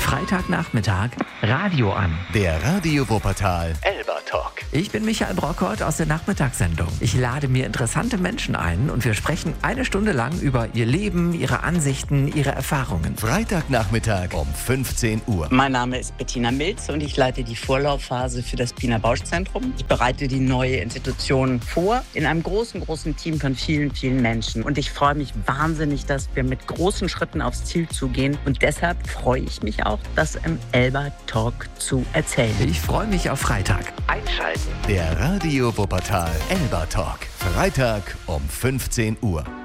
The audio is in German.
Freitagnachmittag Radio an. Der Radio Wuppertal Elba Talk. Ich bin Michael Brockert aus der Nachmittagssendung. Ich lade mir interessante Menschen ein und wir sprechen eine Stunde lang über ihr Leben, ihre Ansichten, ihre Erfahrungen. Freitagnachmittag um 15 Uhr. Mein Name ist Bettina Milz und ich leite die Vorlaufphase für das Piener Bausch-Zentrum. Ich bereite die neue Institution vor in einem großen Team von vielen, vielen Menschen. Und ich freue mich wahnsinnig, dass wir mit großen Schritten aufs Ziel zugehen. Und deshalb freue ich mich auch, das im Elba Talk zu erzählen. Ich freue mich auf Freitag. Einschalten. Der Radio Wuppertal Elba Talk. Freitag um 15 Uhr.